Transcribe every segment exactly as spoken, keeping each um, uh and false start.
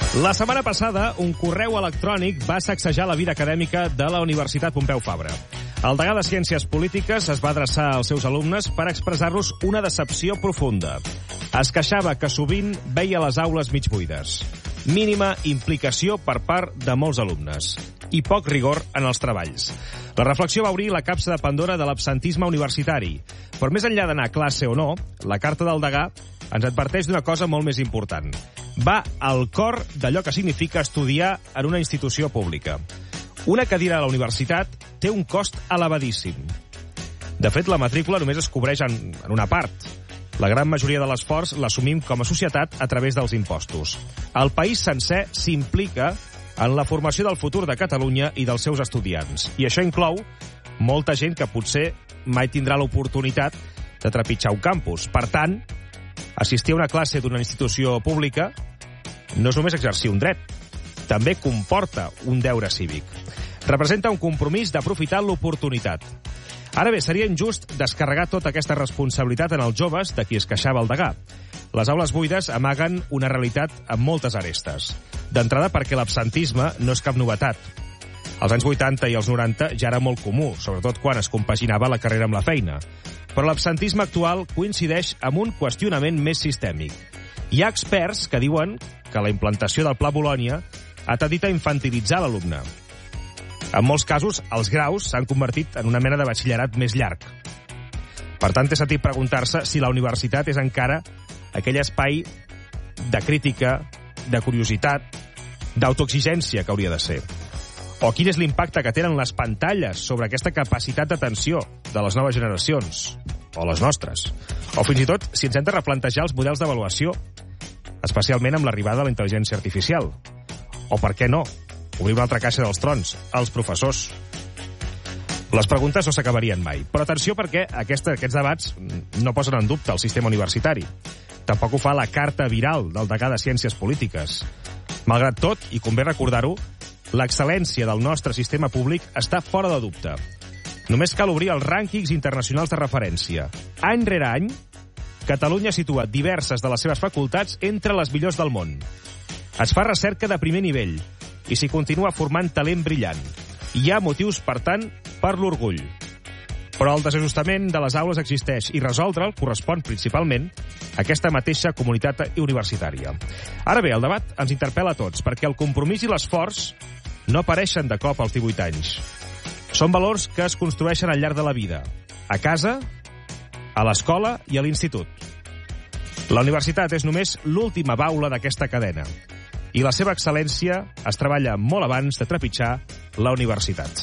La setmana passada, un correu electrònic va sacsejar la vida acadèmica de la Universitat Pompeu Fabra. El degà de Ciències Polítiques es va adreçar als seus alumnes per expressar-los una decepció profunda. Es queixava que sovint veia les aules mig buides. Mínima implicació per part de molts alumnes i poc rigor en els treballs. La reflexió va obrir la capsa de Pandora de l'absentisme universitari. Però més enllà d'anar a classe o no, la carta del degà ens adverteix d'una cosa molt més important. Va al cor d'allò que significa estudiar en una institució pública. Una cadira a la universitat té un cost elevadíssim. De fet, la matrícula només es cobreix en, en una part. La gran majoria de l'esforç l'assumim com a societat a través dels impostos. El país sencer s'implica en la formació del futur de Catalunya i dels seus estudiants. I això inclou molta gent que potser mai tindrà l'oportunitat de trepitjar un campus. Per tant, assistir a una classe d'una institució pública no és només exercir un dret, també comporta un deure cívic. Representa un compromís d'aprofitar l'oportunitat. Ara bé, seria injust descarregar tota aquesta responsabilitat en els joves de qui es queixava el degà. Les aules buides amaguen una realitat amb moltes arestes. D'entrada perquè l'absentisme no és cap novetat. Als anys vuitanta i als noranta ja era molt comú, sobretot quan es compaginava la carrera amb la feina. Però l'absentisme actual coincideix amb un qüestionament més sistèmic. Hi ha experts que diuen que la implantació del Pla Bolonya ha tendit a infantilitzar l'alumne. En molts casos, els graus s'han convertit en una mena de batxillerat més llarg. Per tant, té sentit preguntar-se si la universitat és encara aquell espai de crítica, de curiositat, d'autoexigència que hauria de ser. O quin és l'impacte que tenen les pantalles sobre aquesta capacitat d'atenció de les noves generacions, o les nostres. O fins i tot si ens hem de replantejar els models d'avaluació, especialment amb l'arribada de la intel·ligència artificial. O per què no? Obrir una altra caixa dels trons, els professors. Les preguntes no s'acabarien mai. Però atenció perquè aquesta, aquests debats no posen en dubte el sistema universitari. Tampoc ho fa la carta viral del degà de Ciències Polítiques. Malgrat tot, i convé recordar-ho, l'excel·lència del nostre sistema públic està fora de dubte. Només cal obrir els rànquings internacionals de referència. Any rere any, Catalunya situa diverses de les seves facultats entre les millors del món. Es fa recerca de primer nivell i s'hi continua formant talent brillant. Hi ha motius, per tant, per l'orgull. Però el desajustament de les aules existeix i resoldre'l correspon principalment a aquesta mateixa comunitat universitària. Ara bé, el debat ens interpel·la a tots, perquè el compromís i l'esforç no apareixen de cop als divuit anys. Són valors que es construeixen al llarg de la vida, a casa, a l'escola i a l'institut. La universitat és només l'última baula d'aquesta cadena i la seva excel·lència es treballa molt abans de trepitjar la universitat.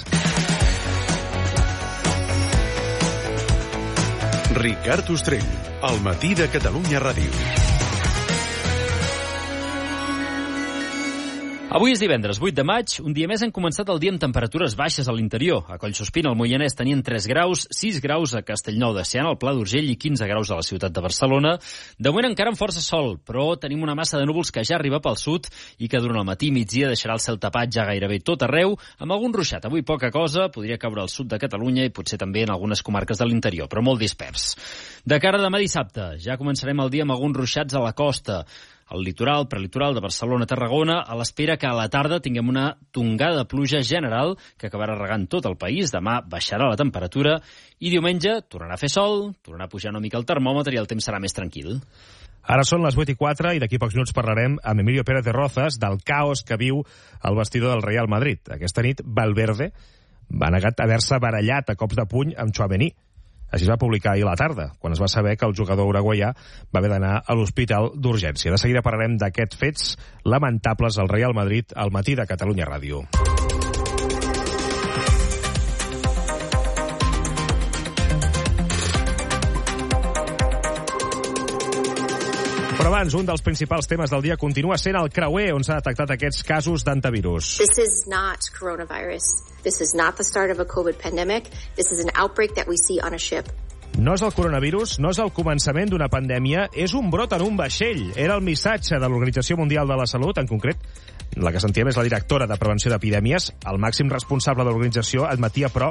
Ricard Ostrell, al matí de Catalunya Ràdio. Avui és divendres, vuit de maig. Un dia més hem començat el dia amb temperatures baixes a l'interior. A Collsospina, al Moianès, tenien tres graus, sis graus a Castellnou de Seana, al Pla d'Urgell, i quinze graus a la ciutat de Barcelona. De moment encara amb força sol, però tenim una massa de núvols que ja arriba pel sud i que durant el matí i migdia deixarà el cel tapat ja gairebé tot arreu, amb algun ruixat. Avui poca cosa, podria caure al sud de Catalunya i potser també en algunes comarques de l'interior, però molt dispers. De cara a demà dissabte, ja començarem el dia amb alguns ruixats a la costa. Al litoral, prelitoral de Barcelona-Tarragona, a l'espera que a la tarda tinguem una tongada de pluja general que acabarà regant tot el país. Demà baixarà la temperatura i diumenge tornarà a fer sol, tornarà a pujar una mica el termòmetre i el temps serà més tranquil. Ara són les vuit i quatre i d'aquí pocs minuts parlarem amb Emilio Pérez de Rozas del caos que viu el vestidor del Real Madrid. Aquesta nit, Valverde va negat haver-se barallat a cops de puny amb Tchouaméni. Així es va publicar ahir a la tarda, quan es va saber que el jugador uruguaià va haver d'anar a l'hospital d'urgència. De seguida parlarem d'aquests fets lamentables al Real Madrid al matí de Catalunya Ràdio. Però abans, un dels principals temes del dia continua sent el creuer on s'ha detectat aquests casos d'antivirus. This is not coronavirus. This is not the start of a COVID pandemic. This is an outbreak that we see on a ship. No és el coronavirus, no és el començament d'una pandèmia, és un brot en un vaixell. Era el missatge de l'Organització Mundial de la Salut, en concret, la que sentíem és la directora de Prevenció d'Epidèmies. El màxim responsable de l'organització admetia, però,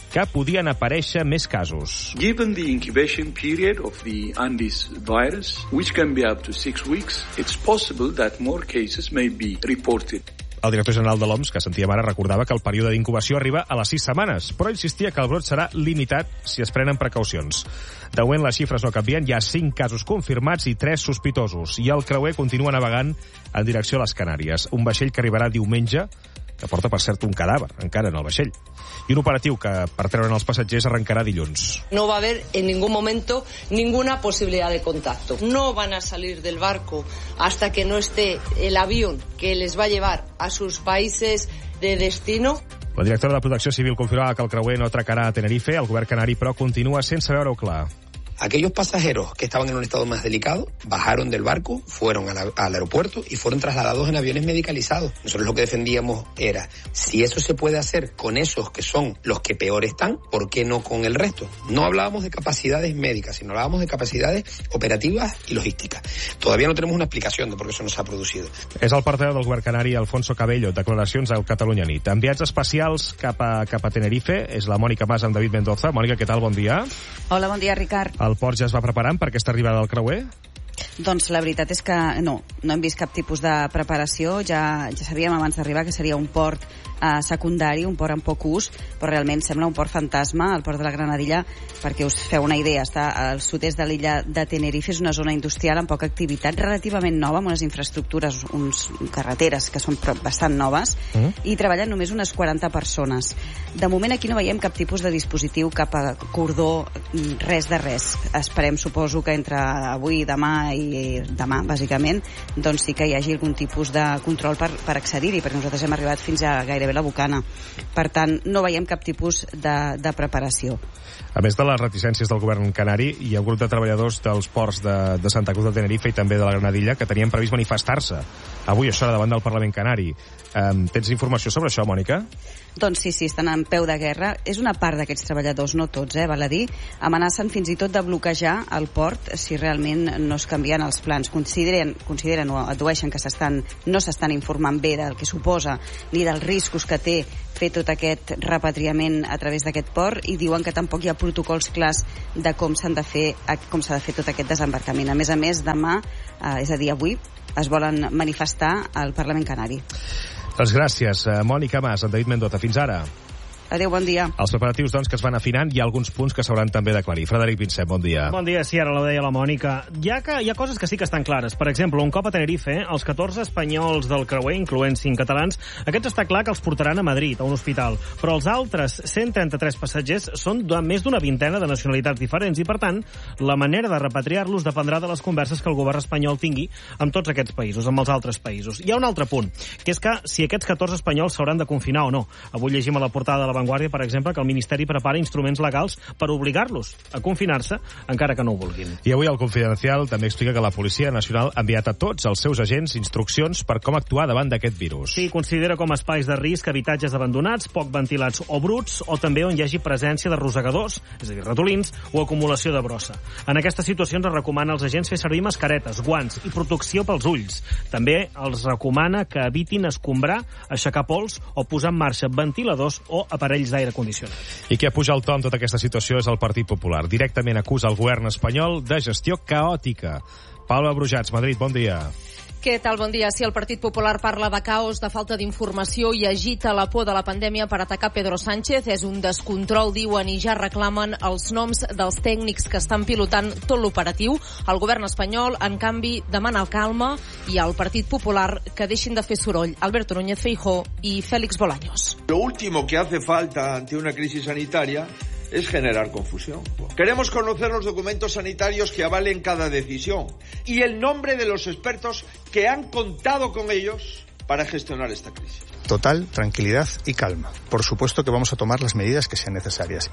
que podien aparèixer més casos. Given the incubation period of the Andes virus, which can be up to six weeks, it's possible that more cases may be reported. El director general de l'O M S, que sentíem ara, recordava que el període d'incubació arriba a les sis setmanes, però insistia que el brot serà limitat si es prenen precaucions. De moment les xifres no canvien, hi ha cinc casos confirmats i tres sospitosos, i el creuer continua navegant en direcció a les Canàries. Un vaixell que arribarà diumenge, que porta, per cert, un cadàver encara en el vaixell. I un operatiu que, per treure'n els passatgers, arrencarà dilluns. No va a haber en ningún momento ninguna posibilidad de contacto. No van a salir del barco hasta que no esté el avión que les va a llevar a sus países de destino. La directora de Protecció Civil confirmava que el creuer no atracarà a Tenerife. El govern canari, però, continua sense veure-ho clar. Aquellos pasajeros que estaban en un estado más delicado bajaron del barco, fueron a la, al aeropuerto y fueron trasladados en aviones medicalizados. Nosotros lo que defendíamos era, si eso se puede hacer con esos que son los que peor están, ¿por qué no con el resto? No hablábamos de capacidades médicas, sino hablábamos de capacidades operativas y logísticas. Todavía no tenemos una explicación de por qué eso no s'ha producido. És el portaveu del govern canari, Alfonso Cabello, declaracions al Catalunya Nit. Enviats especials cap a, cap a Tenerife és la Mònica Mas amb David Mendoza. Mònica, què tal? Bon dia. Hola, bon dia, Ricard. El port ja es va preparant per aquesta arribada del creuer? Doncs la veritat és que no, no hem vist cap tipus de preparació. Ja, ja sabíem abans d'arribar que seria un port eh, secundari, un port amb poc ús, però realment sembla un port fantasma, el port de la Granadilla, perquè us feu una idea, està al sud-est de l'illa de Tenerife, és una zona industrial amb poca activitat, relativament nova, amb unes infraestructures, uns carreteres que són bastant noves, mm. i treballen només unes quaranta persones. De moment aquí no veiem cap tipus de dispositiu, cap a cordó, res de res. Esperem, suposo, que entre avui, demà i demà, bàsicament, doncs sí que hi hagi algun tipus de control per, per accedir-hi, perquè nosaltres hem arribat fins a gairebé la Bocana. Per tant, no veiem cap tipus de, de preparació. A més de les reticències del govern canari, hi ha un grup de treballadors dels ports de, de Santa Cruz de Tenerife i també de la Granadilla que tenien previst manifestar-se avui, això, davant del Parlament Canari. Um, tens informació sobre això, Mònica? Doncs sí, sí, estan en peu de guerra. És una part d'aquests treballadors, no tots, eh, val a dir. Amenacen fins i tot de bloquejar el port si realment no es canvien els plans. Consideren, consideren o addueixen que s'estan, no s'estan informant bé del que suposa ni dels riscos que té fer tot aquest repatriament a través d'aquest port, i diuen que tampoc hi ha protocols clars de com s'han de fer, com s'ha de fer tot aquest desembarcament. A més a més, demà, eh, és a dir, avui, es volen manifestar al Parlament Canari. Doncs gràcies, Mònica Mas, en David Mendoza. Fins ara. Adéu, bon dia. Els preparatius, doncs, que es van afinant, hi ha alguns punts que s'hauran també d'aclarir. Frederic Vincent, bon dia. Bon dia, sí, ara ho deia la Mònica. Hi ha, que, hi ha coses que sí que estan clares. Per exemple, un cop a Tenerife, els catorze espanyols del creuer, incloent cinc catalans, aquests està clar que els portaran a Madrid, a un hospital. Però els altres cent trenta-tres passatgers són de més d'una vintena de nacionalitats diferents i, per tant, la manera de repatriar-los dependrà de les converses que el govern espanyol tingui amb tots aquests països, amb els altres països. Hi ha un altre punt, que és que si aquests catorze espanyols s'hauran de confinar o no. Avui llegim a la portada de la Vanguardia, per exemple, que el Ministeri prepara instruments legals per obligar-los a confinar-se, encara que no ho vulguin. I avui el Confidencial també explica que la Policia Nacional ha enviat a tots els seus agents instruccions per com actuar davant d'aquest virus. Sí, considera com espais de risc habitatges abandonats, poc ventilats o bruts, o també on hi hagi presència de rosegadors, és a dir, ratolins, o acumulació de brossa. En aquestes situacions es recomana als agents fer servir mascaretes, guants i protecció pels ulls. També els recomana que evitin escombrar, aixecar pols o posar en marxa ventiladors o aparells d'aire condicionat. I qui apuja el to en tota aquesta situació és el Partit Popular. Directament acusa el govern espanyol de gestió caòtica. Palma Brujats, Madrid, bon dia. Què tal? Bon dia. Sí, el Partit Popular parla de caos, de falta d'informació i agita la por de la pandèmia per atacar Pedro Sánchez. És un descontrol, diuen, i ja reclamen els noms dels tècnics que estan pilotant tot l'operatiu. El govern espanyol, en canvi, demana calma, i al Partit Popular que deixin de fer soroll Alberto Núñez Feijóo i Félix Bolaños. Lo último que hace falta ante una crisis sanitaria es generar confusión. Queremos conocer los documentos sanitarios que avalen cada decisión y el nombre de los expertos que han contado con ellos para gestionar esta crisis. Total tranquilidad y calma. Por supuesto que vamos a tomar las medidas que sean necesarias.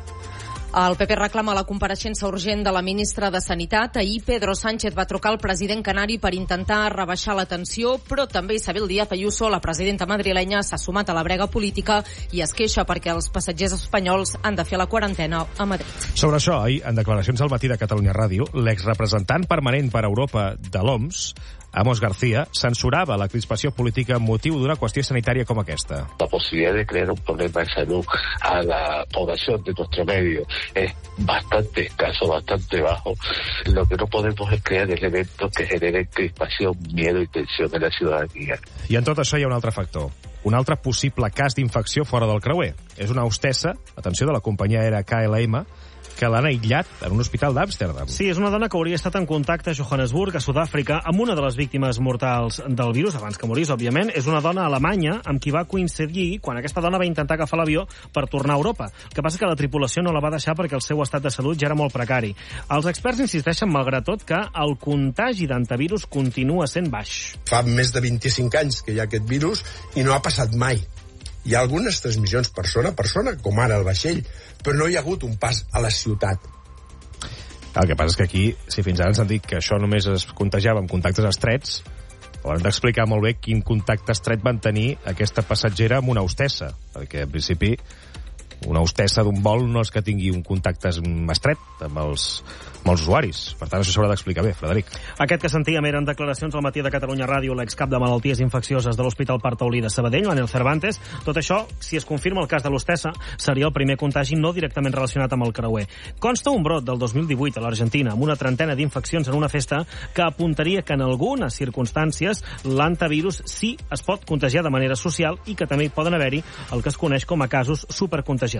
El P P reclama la compareixença urgent de la ministra de Sanitat. Ahir Pedro Sánchez va trucar al president canari per intentar rebaixar la tensió, però també Isabel Díaz Ayuso, la presidenta madrilenya, s'ha sumat a la brega política i es queixa perquè els passatgers espanyols han de fer la quarantena a Madrid. Sobre això, ahir, en declaracions al matí de Catalunya Ràdio, l'exrepresentant permanent per Europa de l'O M S Amos García, censurava la crispació política amb motiu d'una qüestió sanitària com aquesta. La posibilidad de crear un problema de salud a la población de nuestro medio es bastante escaso, bastante bajo. Lo que no podemos es crear elementos que generen crispación, miedo y tensión en la ciudadanía. I en tot això hi ha un altre factor. Un altre possible cas d'infecció fora del creuer. És una hostessa, atenció, de la companyia aèria K L M, que l'han aïllat en un hospital d'Amsterdam. Sí, és una dona que hauria estat en contacte a Johannesburg, a Sud-àfrica, amb una de les víctimes mortals del virus, abans que morís, òbviament. És una dona alemanya amb qui va coincidir quan aquesta dona va intentar agafar l'avió per tornar a Europa. El que passa és que la tripulació no la va deixar perquè el seu estat de salut ja era molt precari. Els experts insisteixen, malgrat tot, que el contagi d'antivirus continua sent baix. Fa més de vint-i-cinc anys que hi ha aquest virus i no ha passat mai. Hi ha algunes transmissions persona a persona, com ara el vaixell, però no hi ha hagut un pas a la ciutat. El que passa és que aquí, si fins ara ens han dit que això només es contagiava amb contactes estrets, hauran d'explicar molt bé quin contacte estret van tenir aquesta passatgera amb una hostessa, perquè, en principi, una hostessa d'un vol no és que tingui un contacte estret amb els, amb els usuaris. Per tant, això s'haurà d'explicar bé, Frederic. Aquest que sentíem eren declaracions al matí de Catalunya Ràdio, l'excap de malalties infeccioses de l'Hospital Partaulí de Sabadell, Manel Cervantes. Tot això, si es confirma el cas de l'hostessa, seria el primer contagi no directament relacionat amb el creuer. Consta un brot del dos mil divuit a l'Argentina, amb una trentena d'infeccions en una festa que apuntaria que en algunes circumstàncies l'antivirus sí es pot contagiar de manera social i que també poden haver-hi el que es coneix com a casos supercontagiadors.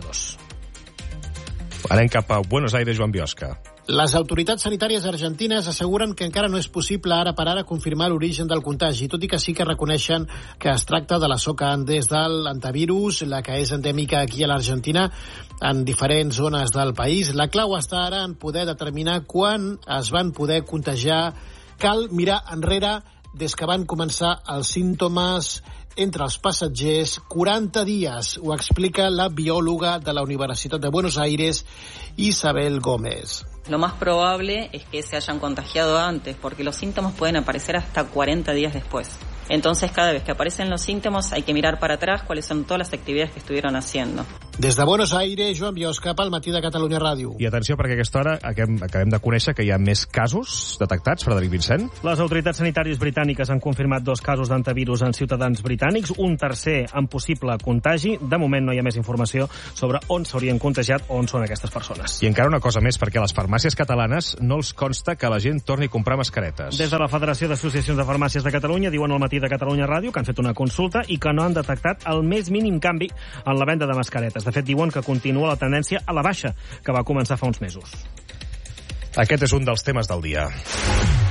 Anem cap a Buenos Aires, Joan Biosca. Les autoritats sanitàries argentines asseguren que encara no és possible ara per ara confirmar l'origen del contagi, tot i que sí que reconeixen que es tracta de la soca Andes de l'antivirus, la que és endèmica aquí a l'Argentina, en diferents zones del país. La clau està ara en poder determinar quan es van poder contagiar. Cal mirar enrere des que van començar els símptomes entre els passatgers, quaranta dies, ho explica la biòloga de la Universitat de Buenos Aires, Isabel Gómez. Lo más probable es que se hayan contagiado antes, porque los síntomas pueden aparecer hasta cuarenta días después. Entonces, cada vez que aparecen los síntomas, hay que mirar para atrás cuáles son todas las actividades que estuvieron haciendo. Des de Buenos Aires, Joan Biosca, pel matí de Catalunya Ràdio. I atenció, perquè a aquesta hora acabem, acabem de conèixer que hi ha més casos detectats, Frederic Vincent. Les autoritats sanitàries britàniques han confirmat dos casos d'antivirus en ciutadans britànics, un tercer amb possible contagi. De moment no hi ha més informació sobre on s'haurien contagiat o on són aquestes persones. I encara una cosa més, perquè a les farmàcies catalanes no els consta que la gent torni a comprar mascaretes. Des de la Federació d'Associacions de Farmàcies de Catalunya diuen al matí de Catalunya Ràdio que han fet una consulta i que no han detectat el més mínim canvi en la venda de mascaretes. De fet, diuen que continua la tendència a la baixa, que va començar fa uns mesos. Aquest és un dels temes del dia.